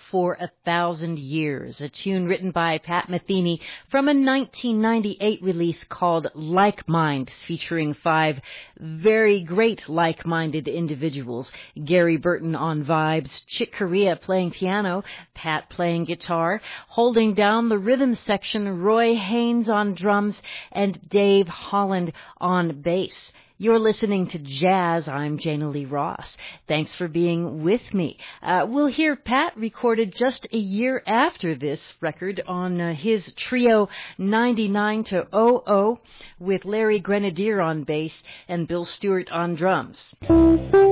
for 1,000 Years, a tune written by Pat Metheny from a 1998 release called Like Minds, featuring 5 very great like-minded individuals. Gary Burton on vibes, Chick Corea playing piano, Pat playing guitar, holding down the rhythm section, Roy Haynes on drums, and Dave Holland on bass. You're listening to Jazz. I'm Jana Lee Ross. Thanks for being with me. We'll hear Pat recorded just a year after this record on his trio 99 to 00 with Larry Grenadier on bass and Bill Stewart on drums.